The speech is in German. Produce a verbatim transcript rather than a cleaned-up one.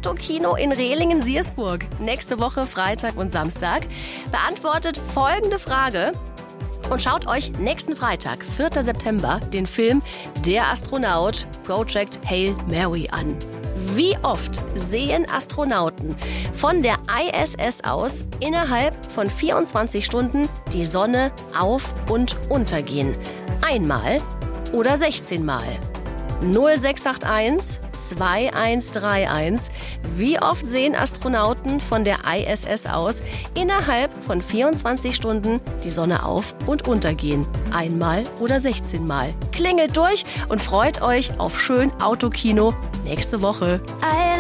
Autokino in Rehlingen-Siersburg. Nächste Woche Freitag und Samstag. Beantwortet folgende Frage. Und schaut euch nächsten Freitag, vierten September, den Film Der Astronaut Project Hail Mary an. Wie oft sehen Astronauten von der I S S aus innerhalb von vierundzwanzig Stunden die Sonne auf- und untergehen? Einmal oder sechzehn Mal? null sechs acht eins zwei eins drei eins. Wie oft sehen Astronauten von der I S S aus innerhalb von vierundzwanzig Stunden die Sonne auf- und untergehen? Einmal oder sechzehn Mal? Klingelt durch und freut euch auf schön Autokino nächste Woche.